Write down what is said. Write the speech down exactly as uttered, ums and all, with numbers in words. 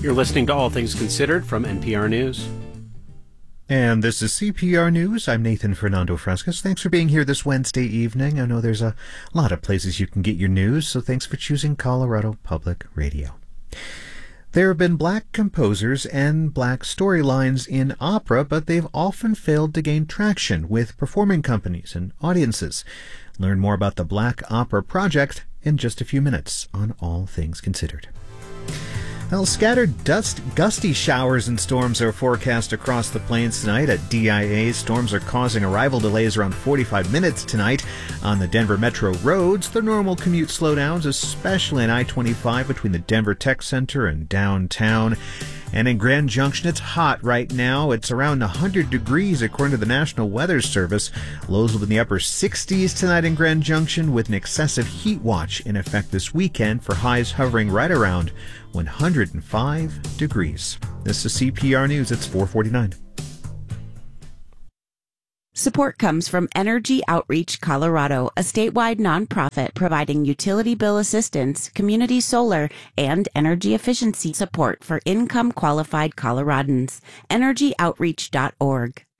You're listening to All Things Considered from N P R News. And this is C P R News. I'm Nathan Fernando Frescas. Thanks for being here this Wednesday evening. I know there's a lot of places you can get your news, so thanks for choosing Colorado Public Radio. There have been black composers and black storylines in opera, but they've often failed to gain traction with performing companies and audiences. Learn more about the Black Opera Project in just a few minutes on All Things Considered. Well, scattered dust, gusty showers and storms are forecast across the plains tonight at D I A. Storms are causing arrival delays around forty-five minutes tonight on the Denver Metro roads. The normal commute slowdowns, especially in I twenty-five between the Denver Tech Center and downtown. And in Grand Junction, it's hot right now. It's around one hundred degrees according to the National Weather Service. Lows will be in the upper sixties tonight in Grand Junction with an excessive heat watch in effect this weekend for highs hovering right around one hundred five degrees. This is C P R News. It's four forty-nine. Support comes from Energy Outreach Colorado, a statewide nonprofit providing utility bill assistance, community solar, and energy efficiency support for income-qualified Coloradans. energy outreach dot org.